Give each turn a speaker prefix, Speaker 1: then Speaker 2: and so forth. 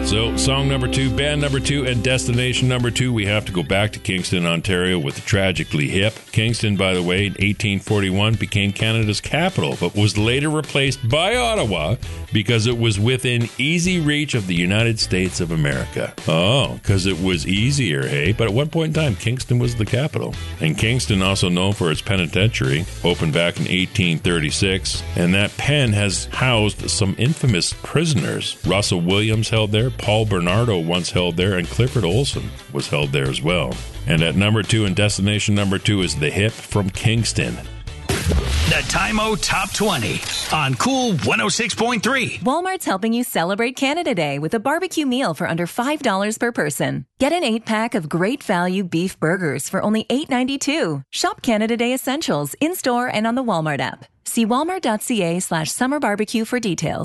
Speaker 1: So, song number 2, band number 2, and destination number 2, we have to go back to Kingston, Ontario with Tragically Hip. Kingston, by the way, in 1841 became Canada's capital, but was later replaced by Ottawa because it was within easy reach of the United States of America. Oh, because it was easier, hey? But at one point in time, Kingston was the capital. And Kingston, also known for its penitentiary, opened back in 1836, and that pen has housed some infamous prisoners. Russell Williams held there, Paul Bernardo once held there, and Clifford Olson was held there as well. And at number 2 and destination number 2 is The Hip from Kingston.
Speaker 2: The Time-O Top 20 on Cool 106.3.
Speaker 3: Walmart's helping you celebrate Canada Day with a barbecue meal for under $5 per person. Get an 8-pack of great value beef burgers for only $8.92. Shop Canada Day essentials in-store and on the Walmart app. See walmart.ca/summerbarbecue for details.